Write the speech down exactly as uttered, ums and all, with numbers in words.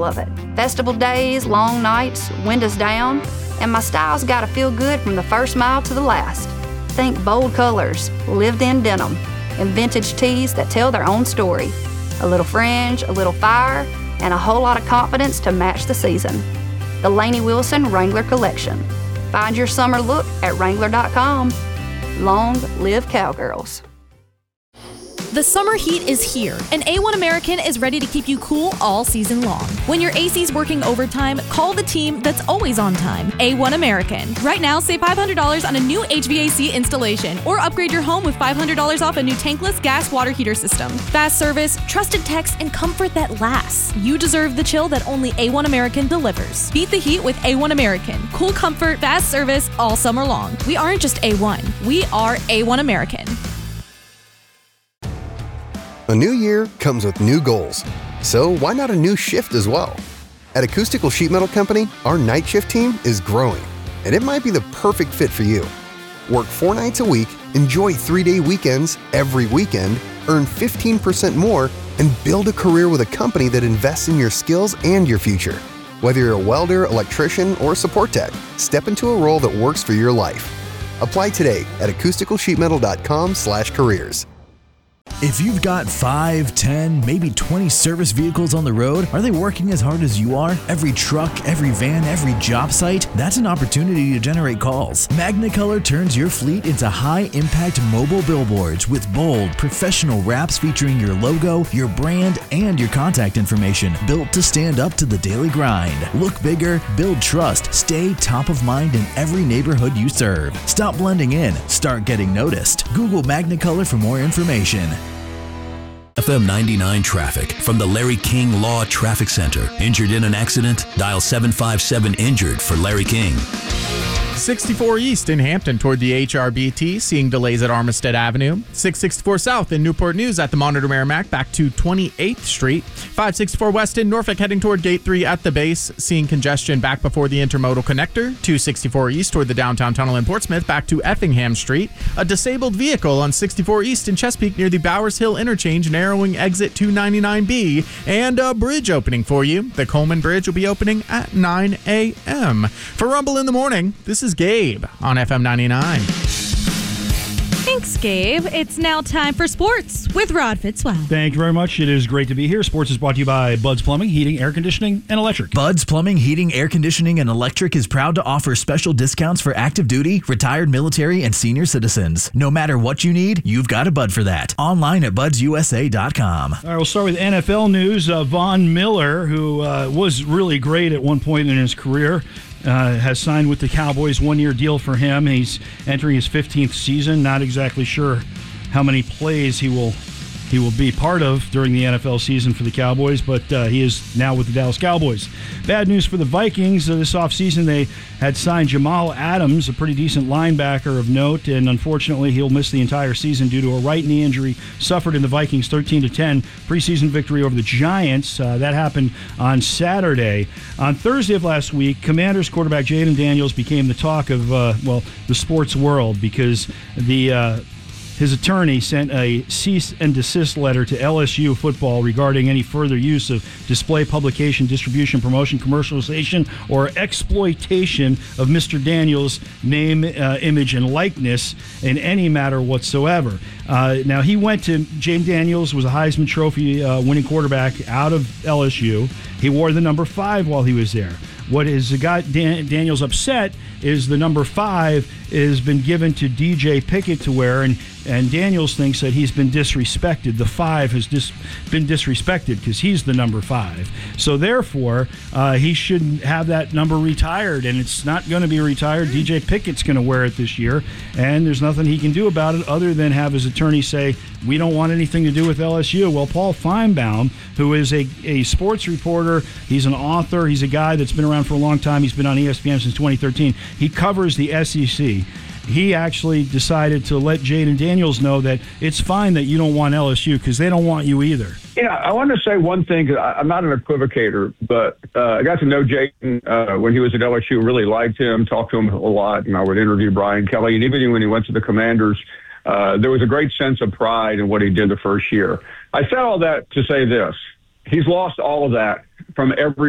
all of it. Festival days, long nights, windows down, and my style's gotta feel good from the first mile to the last. Think bold colors, lived-in denim, and vintage tees that tell their own story. A little fringe, a little fire, and a whole lot of confidence to match the season. The Lainey Wilson Wrangler Collection. Find your summer look at Wrangler dot com. Long live Cowgirls. The summer heat is here, and A one American is ready to keep you cool all season long. When your A C's working overtime, call the team that's always on time, A one American. Right now, save five hundred dollars on a new H V A C installation, or upgrade your home with five hundred dollars off a new tankless gas water heater system. Fast service, trusted techs, and comfort that lasts. You deserve the chill that only A one American delivers. Beat the heat with A one American. Cool comfort, fast service, all summer long. We aren't just A one, we are A one American. A new year comes with new goals, so why not a new shift as well? At Acoustical Sheet Metal Company, our night shift team is growing, and it might be the perfect fit for you. Work four nights a week, enjoy three-day weekends every weekend, earn fifteen percent more, and build a career with a company that invests in your skills and your future. Whether you're a welder, electrician, or support tech, step into a role that works for your life. Apply today at acoustical sheet metal dot com slash careers. If you've got five, ten, maybe twenty service vehicles on the road, are they working as hard as you are? Every truck, every van, every job site? That's an opportunity to generate calls. Magnicolor turns your fleet into high-impact mobile billboards with bold, professional wraps featuring your logo, your brand, and your contact information, built to stand up to the daily grind. Look bigger, build trust, stay top of mind in every neighborhood you serve. Stop blending in, start getting noticed. Google Magnicolor for more information. F M ninety-nine traffic from the Larry King Law Traffic Center. Injured in an accident? Dial seven five seven injured for Larry King. sixty-four East in Hampton toward the H R B T, seeing delays at Armistead Avenue. six sixty-four South in Newport News at the Monitor Merrimack, back to twenty-eighth Street. five sixty-four West in Norfolk heading toward Gate three at the base, seeing congestion back before the Intermodal Connector. two sixty-four East toward the Downtown Tunnel in Portsmouth, back to Effingham Street. A disabled vehicle on sixty-four East in Chesapeake near the Bowers Hill Interchange, narrowing exit two ninety-nine B. And a bridge opening for you. The Coleman Bridge will be opening at nine a.m. For Rumble in the Morning, this is Gabe on F M ninety-nine. Thanks, Gabe. It's now time for sports with Rod Fitzwell. Thank you very much. It is great to be here. Sports is brought to you by Bud's Plumbing, Heating, Air Conditioning, and Electric. Bud's Plumbing, Heating, Air Conditioning, and Electric is proud to offer special discounts for active duty, retired military, and senior citizens. No matter what you need, you've got a Bud for that. Online at buds u s a dot com. All right, we'll start with N F L news. Uh, Von Miller, who uh, was really great at one point in his career, Uh, has signed with the Cowboys, one-year deal for him. He's entering his fifteenth season. Not exactly sure how many plays he will he will be part of during the N F L season for the Cowboys, but uh, he is now with the Dallas Cowboys. Bad news for the Vikings. Uh, this offseason, they had signed Jamal Adams, a pretty decent linebacker of note, and unfortunately, he'll miss the entire season due to a right knee injury suffered in the Vikings' thirteen to ten preseason victory over the Giants. Uh, that happened on Saturday. On Thursday of last week, Commanders quarterback Jaden Daniels became the talk of, uh, well, the sports world because the uh, his attorney sent a cease and desist letter to L S U football regarding any further use of display, publication, distribution, promotion, commercialization, or exploitation of Mister Daniels' name, uh, image, and likeness in any matter whatsoever. Uh, now, he went to, Jaden Daniels was a Heisman Trophy uh, winning quarterback out of L S U. He wore the number five while he was there. What is got Dan, Daniels upset is the number five has been given to D J Pickett to wear, and, and Daniels thinks that he's been disrespected. The five has dis, been disrespected because he's the number five. So therefore, uh, he shouldn't have that number retired, and it's not going to be retired. D J Pickett's going to wear it this year, and there's nothing he can do about it other than have his attorney say, we don't want anything to do with L S U. Well, Paul Feinbaum, who is a, a sports reporter, he's an author, he's a guy that's been around for a long time. He's been on E S P N since twenty thirteen. He covers the S E C. He actually decided to let Jaden Daniels know that it's fine that you don't want L S U because they don't want you either. Yeah, I want to say one thing. 'Cause I'm not an equivocator, but uh, I got to know Jaden uh, when he was at L S U, really liked him, talked to him a lot, and I would interview Brian Kelly. And even when he went to the Commanders, uh, there was a great sense of pride in what he did the first year. I said all that to say this. He's lost all of that from every